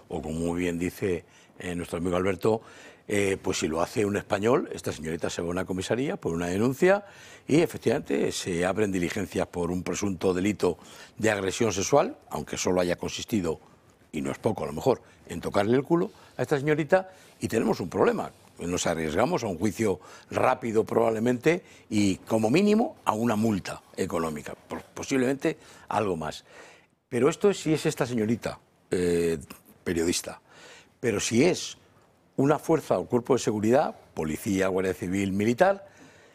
o como muy bien dice nuestro amigo Alberto, pues si lo hace un español, esta señorita se va a una comisaría por una denuncia y efectivamente se abren diligencias por un presunto delito de agresión sexual, aunque solo haya consistido, y no es poco a lo mejor, en tocarle el culo a esta señorita, y tenemos un problema. Nos arriesgamos a un juicio rápido probablemente y como mínimo a una multa económica, posiblemente algo más. Pero esto es si es esta señorita periodista. Pero si es una fuerza o cuerpo de seguridad, policía, guardia civil, militar,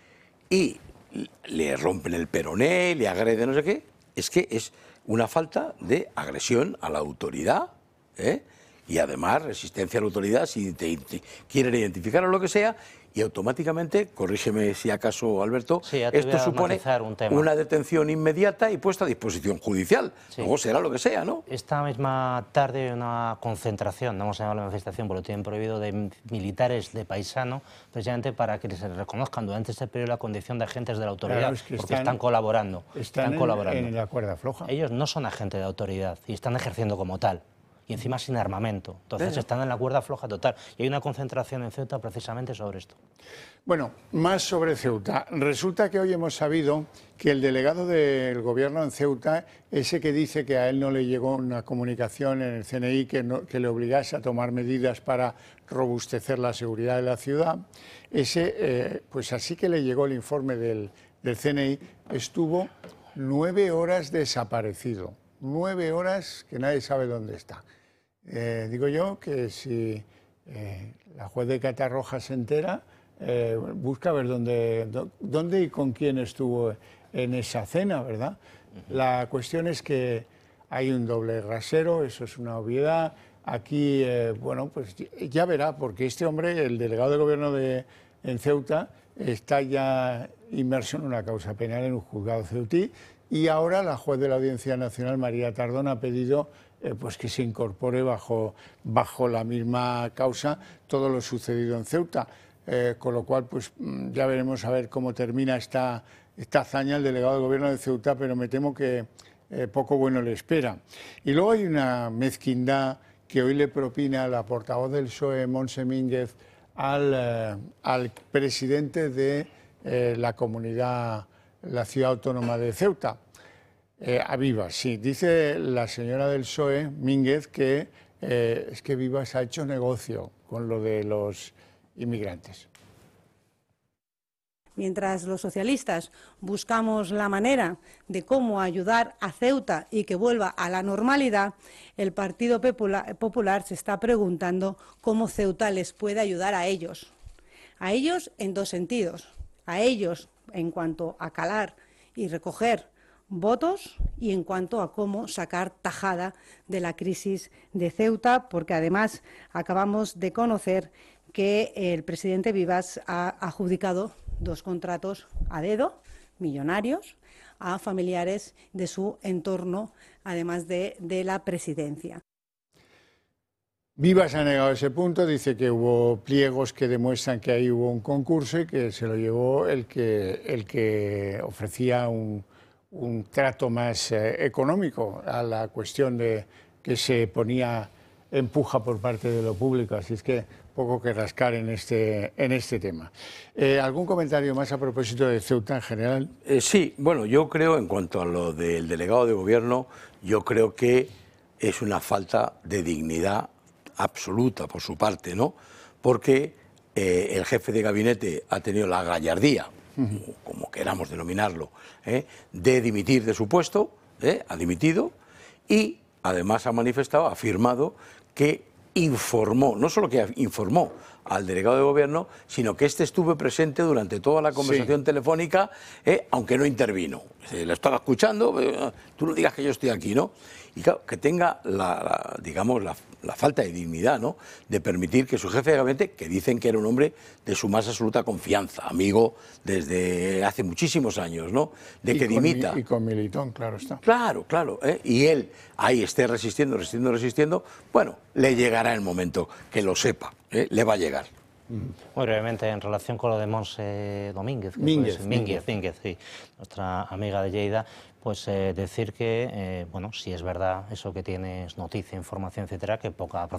y le rompen el peroné, le agreden, no sé qué, es que es una falta de agresión a la autoridad, y además resistencia a la autoridad si te quieren identificar o lo que sea, y automáticamente, corrígeme si acaso, Alberto, sí, esto supone una detención inmediata y puesta a disposición judicial. Sí. Luego será lo que sea, ¿no? Esta misma tarde hay una concentración, vamos a llamar la manifestación, por lo tienen prohibido, de militares de paisano, precisamente para que se reconozcan durante este periodo la condición de agentes de la autoridad, claro, es que porque están colaborando. Están en la cuerda floja. Ellos no son agentes de autoridad y están ejerciendo como tal. Y encima sin armamento. Entonces están en la cuerda floja total. Y hay una concentración en Ceuta precisamente sobre esto. Bueno, más sobre Ceuta. Resulta que hoy hemos sabido que el delegado del gobierno en Ceuta, ese que dice que a él no le llegó una comunicación en el CNI que le obligase a tomar medidas para robustecer la seguridad de la ciudad, ese, pues así que le llegó el informe del CNI, estuvo 9 horas desaparecido. 9 horas que nadie sabe dónde está. Digo yo que si la juez de Catarroja se entera, busca ver dónde y con quién estuvo en esa cena, ¿verdad? La cuestión es que hay un doble rasero, eso es una obviedad. Aquí, bueno, pues ya verá, porque este hombre, el delegado de gobierno en Ceuta, está ya inmerso en una causa penal en un juzgado ceutí, y ahora la juez de la Audiencia Nacional, María Tardón, ha pedido pues que se incorpore bajo la misma causa todo lo sucedido en Ceuta. Con lo cual, pues ya veremos a ver cómo termina esta hazaña el delegado del gobierno de Ceuta, pero me temo que poco bueno le espera. Y luego hay una mezquindad que hoy le propina la portavoz del PSOE, Montse Mínguez, al presidente de la comunidad, la ciudad autónoma de Ceuta, a Vivas. Sí, dice la señora del PSOE, Mínguez, que es que Vivas ha hecho negocio con lo de los inmigrantes. Mientras los socialistas buscamos la manera de cómo ayudar a Ceuta y que vuelva a la normalidad, el Partido Popular se está preguntando cómo Ceuta les puede ayudar a ellos. A ellos en dos sentidos. A ellos en cuanto a calar y recoger votos y en cuanto a cómo sacar tajada de la crisis de Ceuta, porque además acabamos de conocer que el presidente Vivas ha adjudicado 2 contratos a dedo, millonarios, a familiares de su entorno, además de la presidencia. Vivas ha negado ese punto, dice que hubo pliegos que demuestran que ahí hubo un concurso y que se lo llevó el que ofrecía un trato más económico a la cuestión de que se ponía empuja por parte de lo público, así es que poco que rascar en este tema. ¿Algún comentario más a propósito de Ceuta en general? Sí, bueno, yo creo, en cuanto a lo del delegado de gobierno, yo creo que es una falta de dignidad absoluta por su parte, ¿no? Porque el jefe de gabinete ha tenido la gallardía, como queramos denominarlo, de dimitir de su puesto, ha dimitido, y además ha manifestado, ha afirmado que informó, no solo que informó al delegado de gobierno, sino que este estuvo presente durante toda la conversación telefónica, aunque no intervino. Lo estaba escuchando, tú no digas que yo estoy aquí, ¿no? Y claro, que tenga digamos, la falta de dignidad, ¿no?, de permitir que su jefe de gabinete, que dicen que era un hombre de su más absoluta confianza, amigo desde hace muchísimos años, ¿no?, de que dimita. Y con Militón, claro está. Claro, claro, y él ahí esté resistiendo, bueno, le llegará el momento que lo sepa, le va a llegar. Muy brevemente, en relación con lo de Montse Domínguez, Mínguez, sí, nuestra amiga de Lleida, pues decir que, bueno, si es verdad eso que tienes noticia, información, etcétera, que poca